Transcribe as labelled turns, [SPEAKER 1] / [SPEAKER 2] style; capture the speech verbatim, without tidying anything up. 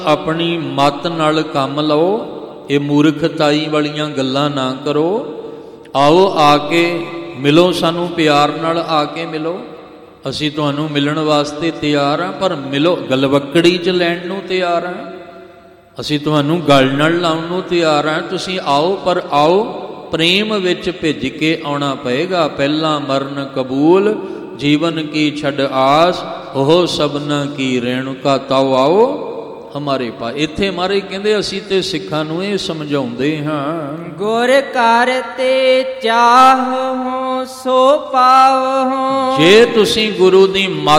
[SPEAKER 1] ਆਪਣੀ ਮੱਤ ਨਾਲ ਕੰਮ ਲਓ, ਇਹ ਮੂਰਖਤਾਈ ਵਾਲੀਆਂ ਗੱਲਾਂ ਨਾ ਕਰੋ। ਆਓ ਆ ਕੇ ਮਿਲੋ, ਸਾਨੂੰ ਪਿਆਰ ਨਾਲ ਆ ਕੇ ਮਿਲੋ। ਅਸੀਂ ਤੁਹਾਨੂੰ ਮਿਲਣ ਵਾਸਤੇ ਤਿਆਰ ਹਾਂ, ਪਰ ਮਿਲੋ, ਗਲਵੱਕੜੀ 'ਚ ਲੈਣ ਨੂੰ ਤਿਆਰ ਹਾਂ। ਅਸੀਂ ਤੁਹਾਨੂੰ ਗਲ ਨਾਲ ਲਾਉਣ ਨੂੰ ਤਿਆਰ ਹਾਂ। ਤੁਸੀਂ ਆਓ, ਪਰ ਆਓ ਪ੍ਰੇਮ ਵਿੱਚ ਭਿੱਜ ਕੇ ਆਉਣਾ ਪਏਗਾ। ਪਹਿਲਾਂ ਮਰਨ ਕਬੂਲ, ਜੀਵਨ ਕੀ ਛੱਡ ਆਸ, ਉਹ ਸਭਨਾ ਕੀ ਰੇਣੁਕਾ ਤਾਓ ਆਓ ਹਮਾਰੇ ਪਾ। ਇੱਥੇ ਮਾਰੇ ਕਹਿੰਦੇ ਅਸੀਂ ਤੇ ਸਿੱਖਾਂ ਨੂੰ ਇਹ ਸਮਝਾਉਂਦੇ ਹਾਂ,
[SPEAKER 2] ਗੁਰ ਘਰ ਤੇ ਚਾਹੋ ਸੋ ਪਾਵੋ।
[SPEAKER 1] ਜੇ ਤੁਸੀਂ ਗੁਰੂ ਦੀ ਮੱਤ